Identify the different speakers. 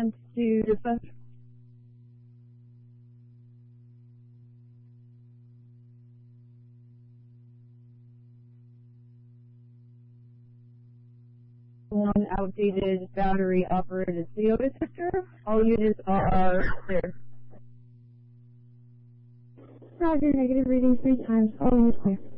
Speaker 1: attempt to defend. One outdated battery-operated CO detector. All units are clear.
Speaker 2: Roger, negative reading 3 times. All units clear.